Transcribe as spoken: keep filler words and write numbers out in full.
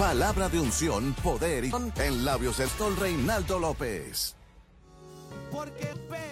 Palabra de unción, poder y en labios del Reinaldo López. Porque